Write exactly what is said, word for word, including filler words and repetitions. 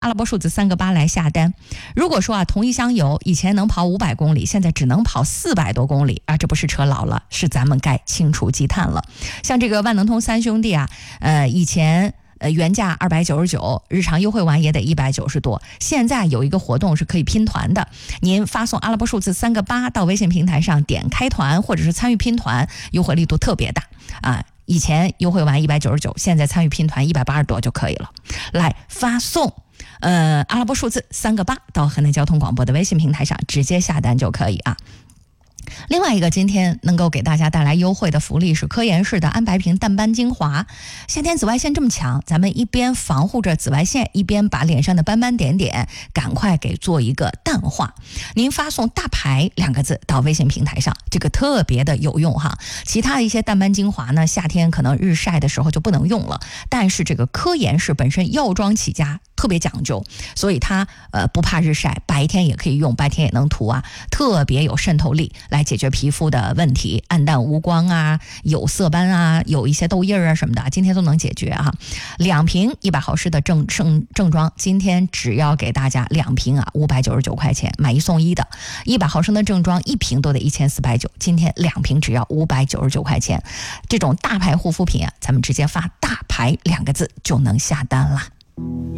拉伯数字三个八来下单。如果说啊，同一箱油以前能跑五百公里，现在只能跑四百多公里啊，这不是车老了，是咱们该清除积碳了。像这个万能通三兄弟啊，呃，以前呃，原价二百九十九，日常优惠完也得一百九十多。现在有一个活动是可以拼团的，您发送阿拉伯数字三个八到微信平台上，点开团或者是参与拼团，优惠力度特别大啊！以前优惠完一百九十九，现在参与拼团一百八十多就可以了。来发送呃阿拉伯数字三个八到河南交通广播的微信平台上，直接下单就可以啊。另外一个今天能够给大家带来优惠的福利是科颜氏的安白瓶淡斑精华。夏天紫外线这么强，咱们一边防护着紫外线，一边把脸上的斑斑点点赶快给做一个淡化。您发送大牌两个字到微信平台上，这个特别的有用哈。其他的一些淡斑精华呢，夏天可能日晒的时候就不能用了，但是这个科颜氏本身药妆起家，特别讲究，所以它呃不怕日晒，白天也可以用，白天也能涂啊，特别有渗透力，来解决皮肤的问题，暗淡无光啊，有色斑啊，有一些痘印啊什么的，今天都能解决啊。两瓶一百毫升的正正正装，今天只要给大家两瓶啊，五百九十九块钱，买一送一的。一百毫升的正装一瓶都得一千四百九，今天两瓶只要五百九十九块钱。这种大牌护肤品啊，咱们直接发大牌两个字就能下单了。